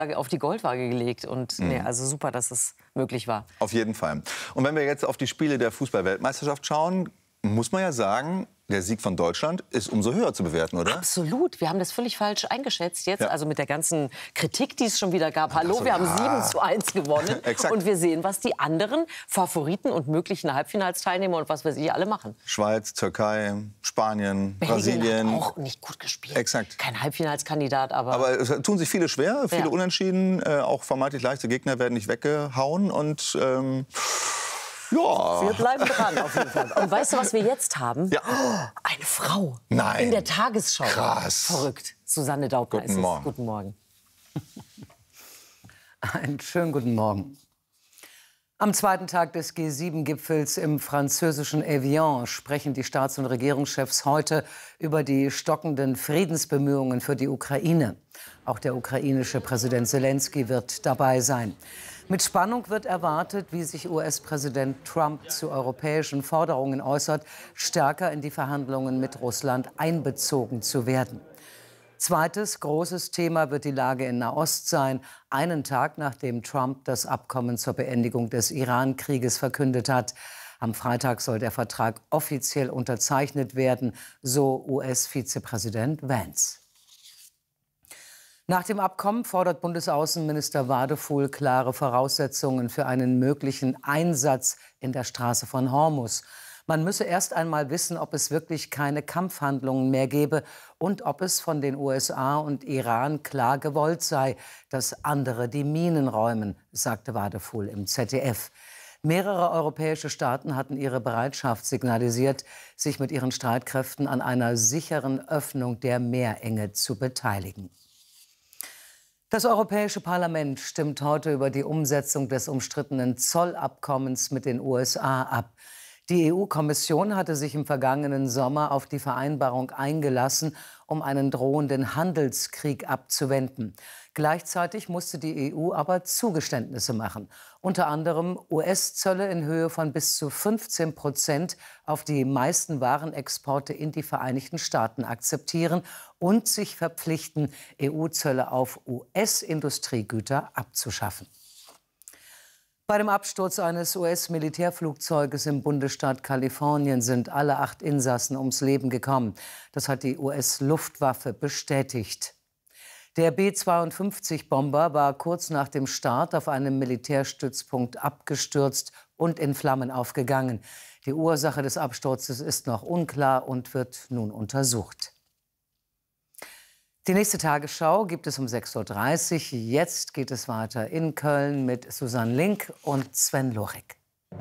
auf die Goldwaage gelegt. Und nee, also super, dass es möglich war. Auf jeden Fall. Und wenn wir jetzt auf die Spiele der Fußball-Weltmeisterschaft schauen, muss man ja sagen, der Sieg von Deutschland ist umso höher zu bewerten, oder? Absolut. Wir haben das völlig falsch eingeschätzt jetzt. Ja. Also mit der ganzen Kritik, die es schon wieder gab. Hallo, wir haben 7:1 gewonnen. Exakt. Und wir sehen, was die anderen Favoriten und möglichen Halbfinalsteilnehmer und was weiß ich alle machen. Schweiz, Türkei, Spanien, Brasilien. Hat auch nicht gut gespielt. Exakt. Kein Halbfinalskandidat, aber es tun sich viele schwer. Viele Unentschieden. Auch vermeintlich leichte Gegner werden nicht weggehauen. Und ja. Wir bleiben dran auf jeden Fall. Und weißt du, was wir jetzt haben? Ja. Eine Frau. Nein. In der Tagesschau. Krass. Verrückt. Susanne Daubner ist es. Morgen. Guten Morgen. Einen schönen guten Morgen. Am zweiten Tag des G7-Gipfels im französischen Evian sprechen die Staats- und Regierungschefs heute über die stockenden Friedensbemühungen für die Ukraine. Auch der ukrainische Präsident Selenskyj wird dabei sein. Mit Spannung wird erwartet, wie sich US-Präsident Trump zu europäischen Forderungen äußert, stärker in die Verhandlungen mit Russland einbezogen zu werden. Zweites großes Thema wird die Lage in Nahost sein, einen Tag nachdem Trump das Abkommen zur Beendigung des Iran-Krieges verkündet hat. Am Freitag soll der Vertrag offiziell unterzeichnet werden, so US-Vizepräsident Vance. Nach dem Abkommen fordert Bundesaußenminister Wadefuhl klare Voraussetzungen für einen möglichen Einsatz in der Straße von Hormuz. Man müsse erst einmal wissen, ob es wirklich keine Kampfhandlungen mehr gebe und ob es von den USA und Iran klar gewollt sei, dass andere die Minen räumen, sagte Wadefuhl im ZDF. Mehrere europäische Staaten hatten ihre Bereitschaft signalisiert, sich mit ihren Streitkräften an einer sicheren Öffnung der Meerenge zu beteiligen. Das Europäische Parlament stimmt heute über die Umsetzung des umstrittenen Zollabkommens mit den USA ab. Die EU-Kommission hatte sich im vergangenen Sommer auf die Vereinbarung eingelassen, um einen drohenden Handelskrieg abzuwenden. Gleichzeitig musste die EU aber Zugeständnisse machen. Unter anderem US-Zölle in Höhe von bis zu 15% auf die meisten Warenexporte in die Vereinigten Staaten akzeptieren und sich verpflichten, EU-Zölle auf US-Industriegüter abzuschaffen. Bei dem Absturz eines US-Militärflugzeuges im Bundesstaat Kalifornien sind alle 8 Insassen ums Leben gekommen. Das hat die US-Luftwaffe bestätigt. Der B-52-Bomber war kurz nach dem Start auf einem Militärstützpunkt abgestürzt und in Flammen aufgegangen. Die Ursache des Absturzes ist noch unklar und wird nun untersucht. Die nächste Tagesschau gibt es um 6:30 Uhr. Jetzt geht es weiter in Köln mit Susanne Link und Sven Lorik.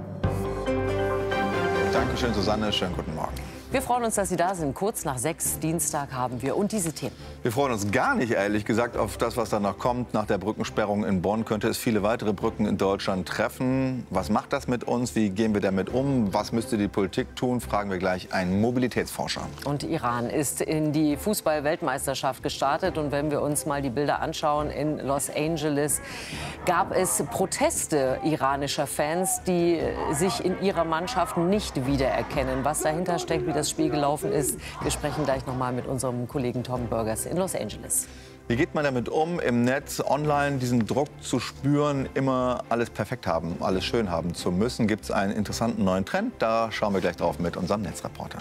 Dankeschön, Susanne. Schönen guten Morgen. Wir freuen uns, dass Sie da sind. Kurz nach 6 Dienstag haben wir und diese Themen. Wir freuen uns gar nicht, ehrlich gesagt, auf das, was danach kommt. Nach der Brückensperrung in Bonn könnte es viele weitere Brücken in Deutschland treffen. Was macht das mit uns? Wie gehen wir damit um? Was müsste die Politik tun? Fragen wir gleich einen Mobilitätsforscher. Und Iran ist in die Fußball-Weltmeisterschaft gestartet. Und wenn wir uns mal die Bilder anschauen in Los Angeles, gab es Proteste iranischer Fans, die sich in ihrer Mannschaft nicht wiedererkennen. Was dahinter steckt, wie das Spiel gelaufen ist. Wir sprechen gleich noch mal mit unserem Kollegen Tom Burgers in Los Angeles. Wie geht man damit um, im Netz, online diesen Druck zu spüren, immer alles perfekt haben, alles schön haben zu müssen? Gibt es einen interessanten neuen Trend? Da schauen wir gleich drauf mit unserem Netzreporter.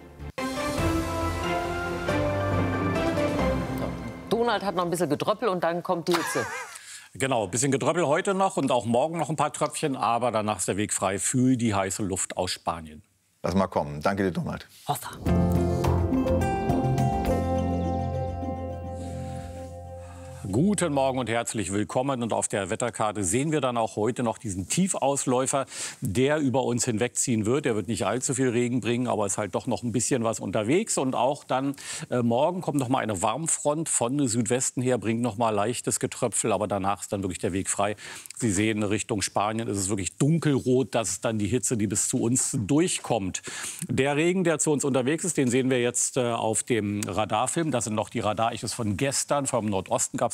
Donald hat noch ein bisschen Gedröppel und dann kommt die Hitze. Genau, ein bisschen Gedröppel heute noch und auch morgen noch ein paar Tröpfchen, aber danach ist der Weg frei für die heiße Luft aus Spanien. Lass mal kommen. Danke dir, Donald. Hoffa. Guten Morgen und herzlich willkommen. Und auf der Wetterkarte sehen wir dann auch heute noch diesen Tiefausläufer, der über uns hinwegziehen wird. Der wird nicht allzu viel Regen bringen, aber es ist halt doch noch ein bisschen was unterwegs. Und auch dann morgen kommt noch mal eine Warmfront von Südwesten her, bringt noch mal leichtes Getröpfel, aber danach ist dann wirklich der Weg frei. Sie sehen, Richtung Spanien ist es wirklich dunkelrot. Das ist dann die Hitze, die bis zu uns durchkommt. Der Regen, der zu uns unterwegs ist, den sehen wir jetzt auf dem Radarfilm. Das sind noch die Radarechos von gestern. Vom Nordosten gab es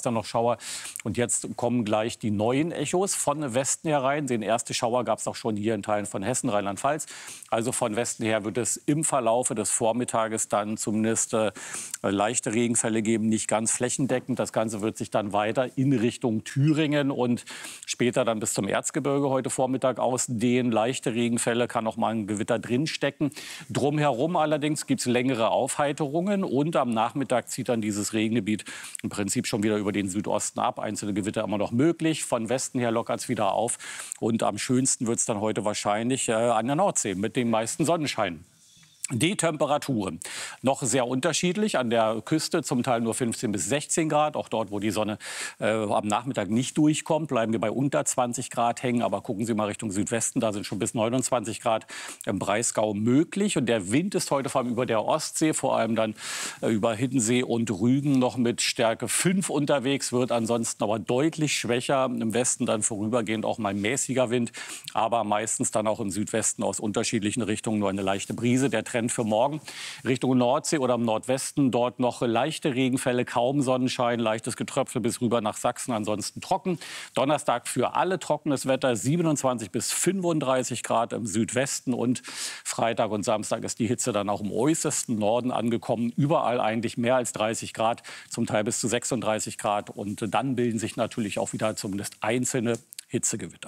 es dann noch Schauer. Und jetzt kommen gleich die neuen Echos von Westen herein. Den ersten Schauer gab es auch schon hier in Teilen von Hessen, Rheinland-Pfalz. Also von Westen her wird es im Verlaufe des Vormittages dann zumindest leichte Regenfälle geben, nicht ganz flächendeckend. Das Ganze wird sich dann weiter in Richtung Thüringen und später dann bis zum Erzgebirge heute Vormittag ausdehnen. Leichte Regenfälle, kann auch mal ein Gewitter drinstecken. Drumherum allerdings gibt es längere Aufheiterungen und am Nachmittag zieht dann dieses Regengebiet im Prinzip schon wieder über den Südosten ab. Einzelne Gewitter immer noch möglich. Von Westen her lockert es wieder auf und am schönsten wird es dann heute wahrscheinlich an der Nordsee mit dem meisten Sonnenschein. Die Temperaturen noch sehr unterschiedlich. An der Küste zum Teil nur 15 bis 16 Grad. Auch dort, wo die Sonne am Nachmittag nicht durchkommt, bleiben wir bei unter 20 Grad hängen. Aber gucken Sie mal Richtung Südwesten, da sind schon bis 29 Grad im Breisgau möglich. Und der Wind ist heute vor allem über der Ostsee, vor allem dann über Hiddensee und Rügen noch mit Stärke 5 unterwegs, wird ansonsten aber deutlich schwächer. Im Westen dann vorübergehend auch mal mäßiger Wind, aber meistens dann auch im Südwesten aus unterschiedlichen Richtungen nur eine leichte Brise. Der Trend für morgen Richtung Nordsee oder im Nordwesten. Dort noch leichte Regenfälle, kaum Sonnenschein, leichtes Getröpfel bis rüber nach Sachsen, ansonsten trocken. Donnerstag für alle trockenes Wetter, 27 bis 35 Grad im Südwesten. Und Freitag und Samstag ist die Hitze dann auch im äußersten Norden angekommen. Überall eigentlich mehr als 30 Grad, zum Teil bis zu 36 Grad. Und dann bilden sich natürlich auch wieder zumindest einzelne Hitzegewitter.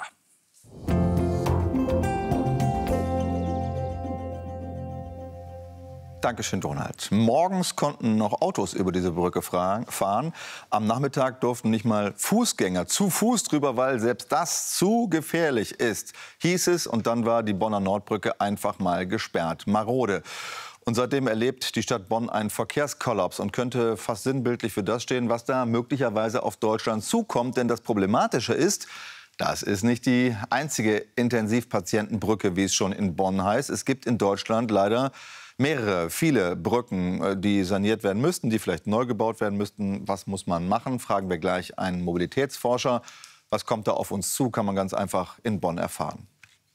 Dankeschön, Donald. Morgens konnten noch Autos über diese Brücke fahren. Am Nachmittag durften nicht mal Fußgänger zu Fuß drüber, weil selbst das zu gefährlich ist, hieß es. Und dann war die Bonner Nordbrücke einfach mal gesperrt. Marode. Und seitdem erlebt die Stadt Bonn einen Verkehrskollaps und könnte fast sinnbildlich für das stehen, was da möglicherweise auf Deutschland zukommt. Denn das Problematische ist, das ist nicht die einzige Intensivpatientenbrücke, wie es schon in Bonn heißt. Es gibt in Deutschland leider viele Brücken, die saniert werden müssten, die vielleicht neu gebaut werden müssten. Was muss man machen? Fragen wir gleich einen Mobilitätsforscher. Was kommt da auf uns zu, kann man ganz einfach in Bonn erfahren.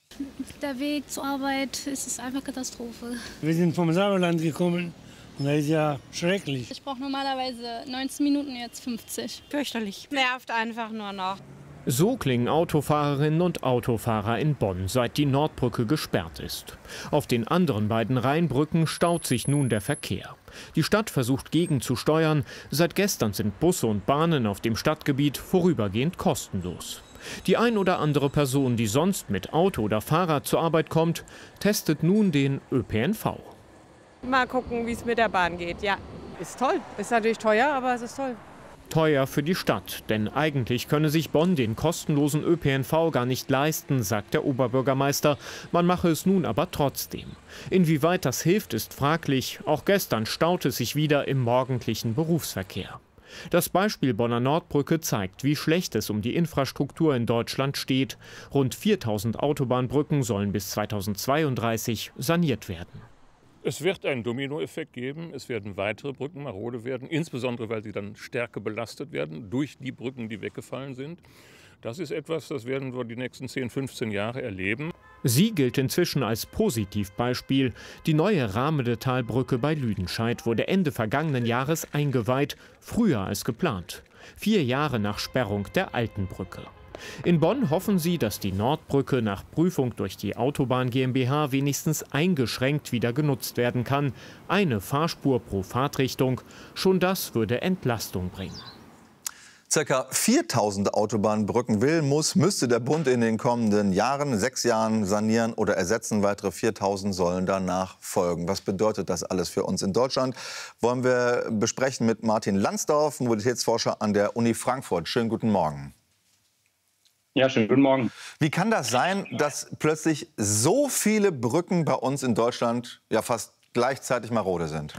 Der Weg zur Arbeit ist einfach Katastrophe. Wir sind vom Sauerland gekommen und das ist ja schrecklich. Ich brauche normalerweise 19 Minuten, jetzt 50. Fürchterlich. Nervt einfach nur noch. So klingen Autofahrerinnen und Autofahrer in Bonn, seit die Nordbrücke gesperrt ist. Auf den anderen beiden Rheinbrücken staut sich nun der Verkehr. Die Stadt versucht gegenzusteuern. Seit gestern sind Busse und Bahnen auf dem Stadtgebiet vorübergehend kostenlos. Die ein oder andere Person, die sonst mit Auto oder Fahrrad zur Arbeit kommt, testet nun den ÖPNV. Mal gucken, wie es mit der Bahn geht. Ja, ist toll. Ist natürlich teuer, aber es ist toll. Teuer für die Stadt, denn eigentlich könne sich Bonn den kostenlosen ÖPNV gar nicht leisten, sagt der Oberbürgermeister. Man mache es nun aber trotzdem. Inwieweit das hilft, ist fraglich. Auch gestern staute es sich wieder im morgendlichen Berufsverkehr. Das Beispiel Bonner Nordbrücke zeigt, wie schlecht es um die Infrastruktur in Deutschland steht. Rund 4000 Autobahnbrücken sollen bis 2032 saniert werden. Es wird einen Dominoeffekt geben. Es werden weitere Brücken marode werden, insbesondere weil sie dann stärker belastet werden durch die Brücken, die weggefallen sind. Das ist etwas, das werden wir die nächsten 10, 15 Jahre erleben. Sie gilt inzwischen als Positivbeispiel. Die neue Rahmedetalbrücke bei Lüdenscheid wurde Ende vergangenen Jahres eingeweiht, früher als geplant. 4 Jahre nach Sperrung der alten Brücke. In Bonn hoffen sie, dass die Nordbrücke nach Prüfung durch die Autobahn GmbH wenigstens eingeschränkt wieder genutzt werden kann. Eine Fahrspur pro Fahrtrichtung. Schon das würde Entlastung bringen. Circa 4000 Autobahnbrücken müsste der Bund in den kommenden Jahren, 6 Jahren sanieren oder ersetzen. Weitere 4000 sollen danach folgen. Was bedeutet das alles für uns in Deutschland? Wollen wir besprechen mit Martin Lansdorf, Mobilitätsforscher an der Uni Frankfurt. Schönen guten Morgen. Ja, schönen guten Morgen. Wie kann das sein, dass plötzlich so viele Brücken bei uns in Deutschland ja fast gleichzeitig marode sind?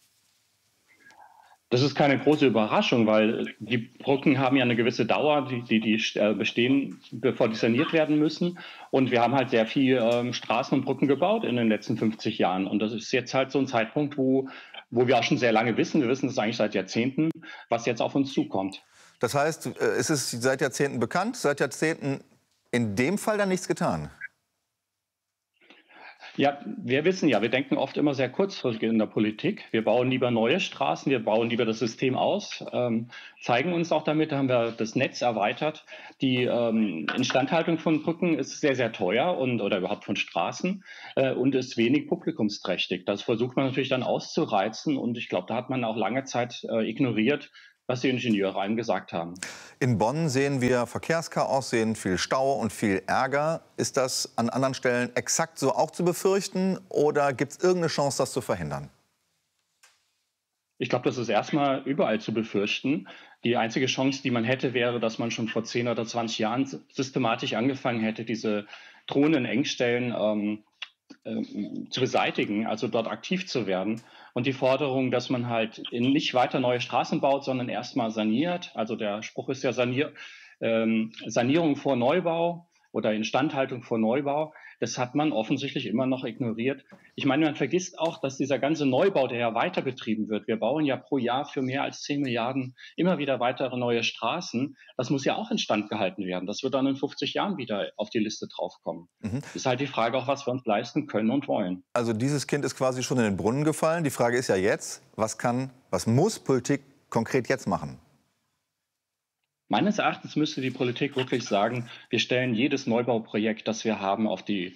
Das ist keine große Überraschung, weil die Brücken haben ja eine gewisse Dauer, die bestehen, bevor die saniert werden müssen. Und wir haben halt sehr viel Straßen und Brücken gebaut in den letzten 50 Jahren. Und das ist jetzt halt so ein Zeitpunkt, wo wir auch schon sehr lange wissen, wir wissen das eigentlich seit Jahrzehnten, was jetzt auf uns zukommt. Das heißt, ist es seit Jahrzehnten bekannt, seit Jahrzehnten in dem Fall dann nichts getan? Ja, wir wissen ja, wir denken oft immer sehr kurzfristig in der Politik. Wir bauen lieber neue Straßen, wir bauen lieber das System aus, zeigen uns auch damit, da haben wir das Netz erweitert. Die Instandhaltung von Brücken ist sehr, sehr teuer oder überhaupt von Straßen und ist wenig publikumsträchtig. Das versucht man natürlich dann auszureizen und ich glaube, da hat man auch lange Zeit ignoriert, was die Ingenieure einem gesagt haben. In Bonn sehen wir Verkehrschaos, sehen viel Stau und viel Ärger. Ist das an anderen Stellen exakt so auch zu befürchten oder gibt es irgendeine Chance, das zu verhindern? Ich glaube, das ist erstmal überall zu befürchten. Die einzige Chance, die man hätte, wäre, dass man schon vor 10 oder 20 Jahren systematisch angefangen hätte, diese drohenden Engstellen zu beseitigen, also dort aktiv zu werden. Und die Forderung, dass man halt nicht weiter neue Straßen baut, sondern erstmal saniert. Also der Spruch ist ja Sanierung vor Neubau oder Instandhaltung vor Neubau. Das hat man offensichtlich immer noch ignoriert. Ich meine, man vergisst auch, dass dieser ganze Neubau, der ja weiter betrieben wird, wir bauen ja pro Jahr für mehr als 10 Milliarden immer wieder weitere neue Straßen. Das muss ja auch instand gehalten werden. Das wird dann in 50 Jahren wieder auf die Liste draufkommen. Ist halt die Frage auch, was wir uns leisten können und wollen. Also dieses Kind ist quasi schon in den Brunnen gefallen. Die Frage ist ja jetzt, was muss Politik konkret jetzt machen? Meines Erachtens müsste die Politik wirklich sagen, wir stellen jedes Neubauprojekt, das wir haben, auf die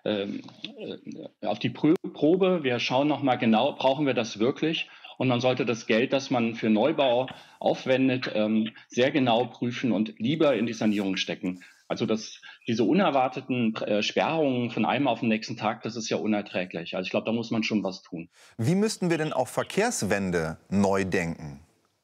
Probe. Wir schauen noch mal genau, brauchen wir das wirklich? Und man sollte das Geld, das man für Neubau aufwendet, sehr genau prüfen und lieber in die Sanierung stecken. Also diese unerwarteten Sperrungen von einem auf den nächsten Tag, das ist ja unerträglich. Also ich glaube, da muss man schon was tun. Wie müssten wir denn auch Verkehrswende neu denken?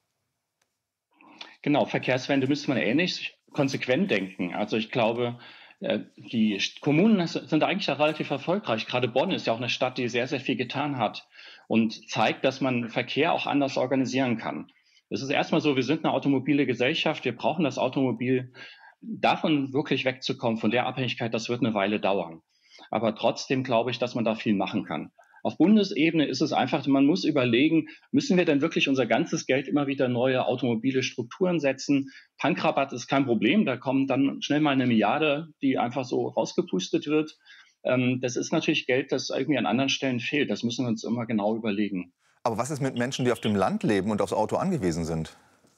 Genau, Verkehrswende müsste man ähnlich konsequent denken. Also ich glaube, die Kommunen sind eigentlich ja relativ erfolgreich. Gerade Bonn ist ja auch eine Stadt, die sehr, sehr viel getan hat und zeigt, dass man Verkehr auch anders organisieren kann. Es ist erstmal so, wir sind eine automobile Gesellschaft, wir brauchen das Automobil. Davon wirklich wegzukommen, von der Abhängigkeit, das wird eine Weile dauern. Aber trotzdem glaube ich, dass man da viel machen kann. Auf Bundesebene ist es einfach, man muss überlegen, müssen wir denn wirklich unser ganzes Geld immer wieder neue automobile Strukturen setzen? Tankrabatt ist kein Problem, da kommt dann schnell mal 1 Milliarde, die einfach so rausgepustet wird. Das ist natürlich Geld, das irgendwie an anderen Stellen fehlt. Das müssen wir uns immer genau überlegen. Aber was ist mit Menschen, die auf dem Land leben und aufs Auto angewiesen sind?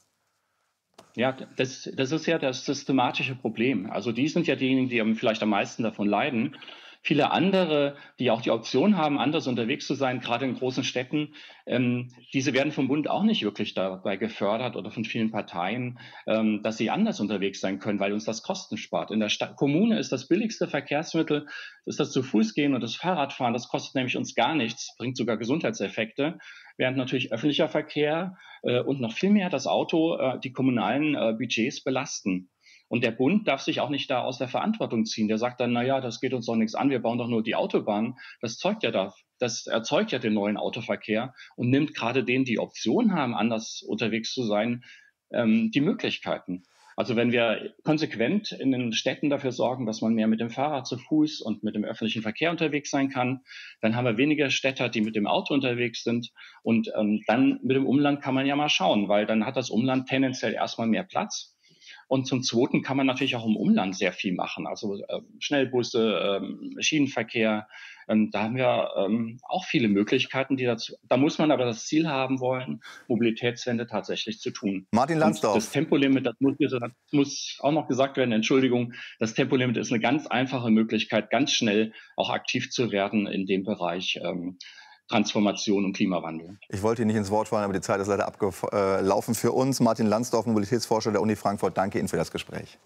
Ja, das ist ja das systematische Problem. Also die sind ja diejenigen, die vielleicht am meisten davon leiden. Viele andere, die auch die Option haben, anders unterwegs zu sein, gerade in großen Städten, diese werden vom Bund auch nicht wirklich dabei gefördert oder von vielen Parteien, dass sie anders unterwegs sein können, weil uns das Kosten spart. In der Kommune ist das billigste Verkehrsmittel, das ist das zu Fuß gehen und das Fahrradfahren, das kostet nämlich uns gar nichts, bringt sogar Gesundheitseffekte, während natürlich öffentlicher Verkehr und noch viel mehr das Auto die kommunalen Budgets belasten. Und der Bund darf sich auch nicht da aus der Verantwortung ziehen. Der sagt dann, naja, das geht uns doch nichts an, wir bauen doch nur die Autobahn. Das erzeugt ja den neuen Autoverkehr und nimmt gerade denen, die Option haben, anders unterwegs zu sein, die Möglichkeiten. Also wenn wir konsequent in den Städten dafür sorgen, dass man mehr mit dem Fahrrad zu Fuß und mit dem öffentlichen Verkehr unterwegs sein kann, dann haben wir weniger Städter, die mit dem Auto unterwegs sind. Und dann mit dem Umland kann man ja mal schauen, weil dann hat das Umland tendenziell erstmal mehr Platz. Und zum Zweiten kann man natürlich auch im Umland sehr viel machen. Also Schnellbusse, Schienenverkehr, da haben wir auch viele Möglichkeiten. Da muss man aber das Ziel haben wollen, Mobilitätswende tatsächlich zu tun. Martin Lansdorf. Und das Tempolimit, das muss auch noch gesagt werden, Entschuldigung, das Tempolimit ist eine ganz einfache Möglichkeit, ganz schnell auch aktiv zu werden in dem Bereich Transformation und Klimawandel. Ich wollte Ihnen nicht ins Wort fallen, aber die Zeit ist leider abgelaufen für uns. Martin Lansdorf, Mobilitätsforscher der Uni Frankfurt, danke Ihnen für das Gespräch.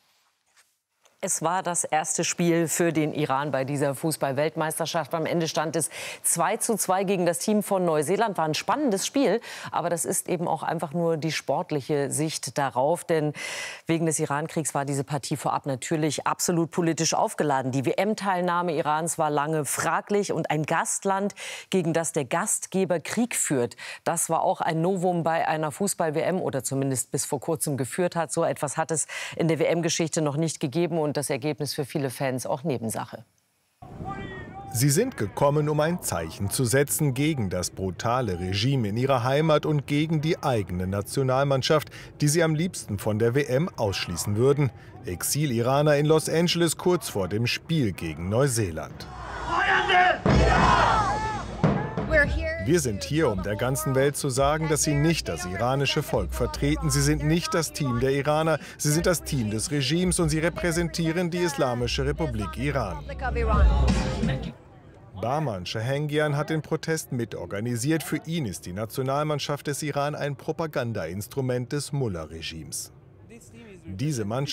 Es war das erste Spiel für den Iran bei dieser Fußball-Weltmeisterschaft. Am Ende stand es 2:2 gegen das Team von Neuseeland. War ein spannendes Spiel, aber das ist eben auch einfach nur die sportliche Sicht darauf. Denn wegen des Iran-Kriegs war diese Partie vorab natürlich absolut politisch aufgeladen. Die WM-Teilnahme Irans war lange fraglich und ein Gastland, gegen das der Gastgeber Krieg führt. Das war auch ein Novum bei einer Fußball-WM oder zumindest bis vor kurzem geführt hat. So etwas hat es in der WM-Geschichte noch nicht gegeben. Und das Ergebnis für viele Fans auch Nebensache. Sie sind gekommen, um ein Zeichen zu setzen gegen das brutale Regime in ihrer Heimat und gegen die eigene Nationalmannschaft, die sie am liebsten von der WM ausschließen würden. Exil-Iraner in Los Angeles kurz vor dem Spiel gegen Neuseeland. Wir sind hier, um der ganzen Welt zu sagen, dass sie nicht das iranische Volk vertreten. Sie sind nicht das Team der Iraner, sie sind das Team des Regimes und sie repräsentieren die Islamische Republik Iran. Bahman Shahengian hat den Protest mitorganisiert. Für ihn ist die Nationalmannschaft des Iran ein Propagandainstrument des Mullah-Regimes. Diese Mannschaft